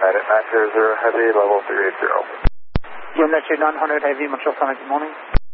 United 900 Heavy, level 380. United 900 Heavy, Montreal Summit, good morning.